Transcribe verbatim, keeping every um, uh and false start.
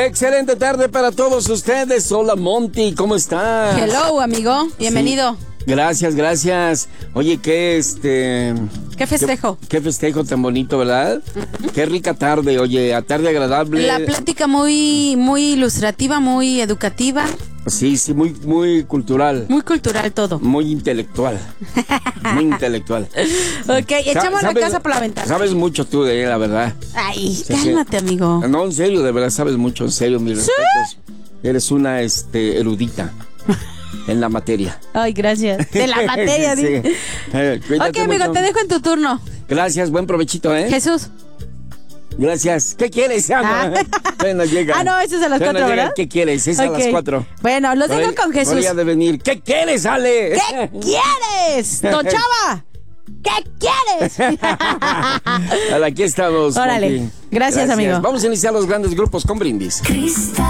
Excelente tarde para todos ustedes. Hola, Monty, ¿cómo estás? Hello, amigo. Bienvenido. Sí. Gracias, gracias. Oye, qué este... ¿Qué festejo? Qué, qué festejo tan bonito, ¿verdad? Uh-huh. Qué rica tarde, oye, a tarde agradable. La plática muy, muy ilustrativa, muy educativa. Sí, sí, muy, muy cultural. Muy cultural todo. Muy intelectual. Muy intelectual. Ok, echamos la casa por la ventana. Sabes mucho tú de él, la verdad. Ay, sí, cálmate, sí. amigo. No, en serio, de verdad sabes mucho, en serio, mis ¿Sí? respetos. Eres una, este, erudita. En la materia. Ay, gracias. De la materia, sí. Eh, ok, amigo, mucho. Te dejo en tu turno. Gracias, buen provechito, ¿eh? Jesús. Gracias. ¿Qué quieres? Ah, bueno, llega. Ah, no, eso es a las bueno, cuatro, ¿verdad? ¿Qué quieres? Es okay. a las cuatro. Bueno, los dejo con Jesús. Voy a de venir. ¿Qué quieres, Ale? ¿Qué quieres? ¡Don Chava! ¿Qué quieres? Aquí estamos. Órale. Gracias, Gracias, amigo. Vamos a iniciar los grandes grupos con brindis. Cristal.